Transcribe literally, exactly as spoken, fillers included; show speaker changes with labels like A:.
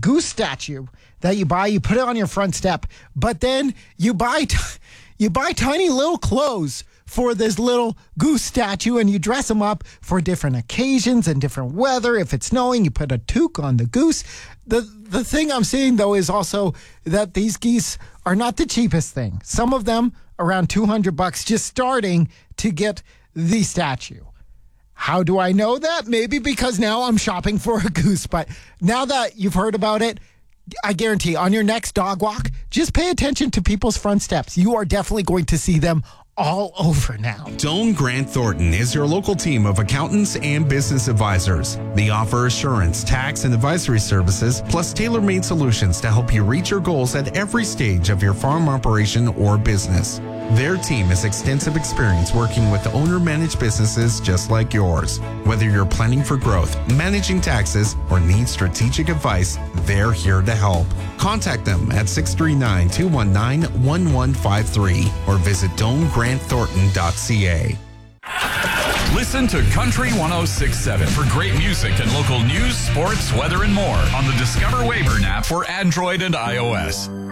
A: goose statue that you buy. You put it on your front step, but then you buy t- you buy tiny little clothes for this little goose statue, and you dress them up for different occasions and different weather. If it's snowing, you put a toque on the goose. The the thing I'm seeing, though, is also that these geese are not the cheapest thing. Some of them around two hundred bucks just starting to get the statue. How do I know that? Maybe because now I'm shopping for a goose. But now that you've heard about it, I guarantee on your next dog walk, just pay attention to people's front steps. You are definitely going to see them all over now.
B: Doane Grant Thornton is your local team of accountants and business advisors. They offer assurance, tax, and advisory services, plus tailor-made solutions to help you reach your goals at every stage of your farm operation or business. Their team has extensive experience working with owner-managed businesses just like yours. Whether you're planning for growth, managing taxes, or need strategic advice, they're here to help. Contact them at six three nine, two one nine, one one five three or visit Doane Grant Thornton dot c a.
C: Listen to Country one oh six point seven for great music and local news, sports, weather, and more on the Discover Weyburn app for Android and iOS.